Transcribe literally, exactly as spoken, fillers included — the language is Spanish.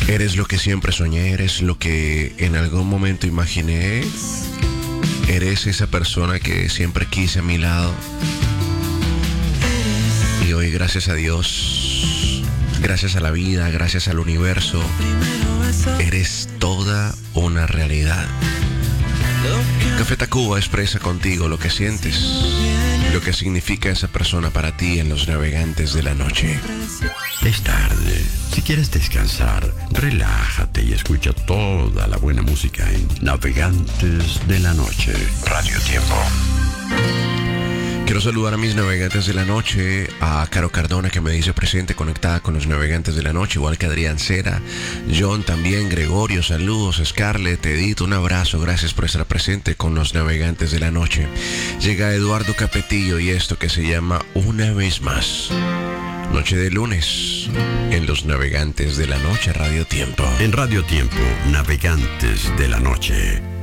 Eres lo que siempre soñé, eres lo que en algún momento imaginé. Eres esa persona que siempre quise a mi lado. Y hoy, gracias a Dios, gracias a la vida, gracias al universo, eres toda una realidad. Café Tacuba expresa contigo lo que sientes, lo que significa esa persona para ti en Los Navegantes de la Noche. Es tarde. Si quieres descansar, relájate y escucha toda la buena música en Navegantes de la Noche. Radio Tiempo. Quiero saludar a mis navegantes de la noche, a Caro Cardona, que me dice presente, conectada con los navegantes de la noche, igual que Adrián Cera, John también, Gregorio, saludos, Scarlett, Edith, un abrazo, gracias por estar presente con los navegantes de la noche. Llega Eduardo Capetillo y esto que se llama Una Vez Más. Noche de lunes, en los navegantes de la noche, Radio Tiempo. En Radio Tiempo, Navegantes de la Noche.